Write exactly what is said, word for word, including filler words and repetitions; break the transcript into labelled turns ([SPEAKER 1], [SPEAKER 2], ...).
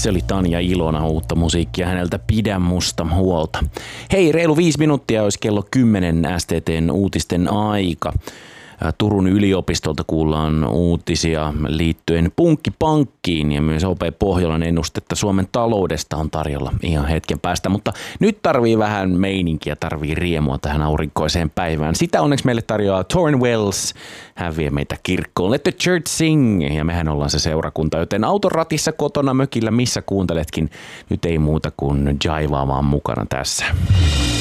[SPEAKER 1] Se oli Tanja Ilona, uutta musiikkia häneltä Pidä musta huolta. Hei, reilu viisi minuuttia olisi kello kymmenen S T T:n uutisten aika. Turun yliopistolta kuullaan uutisia liittyen punkkipankkiin ja myös O P Pohjolan ennustetta Suomen taloudesta on tarjolla ihan hetken päästä. Mutta nyt tarvii vähän meininkiä, tarvii riemua tähän aurinkoiseen päivään. Sitä onneksi meille tarjoaa Torn Wells. Hän vie meitä kirkkoon. Let the church sing. Ja mehän ollaan se seurakunta, joten autoratissa, kotona, mökillä, missä kuunteletkin. Nyt ei muuta kuin jaivaamaan mukana tässä.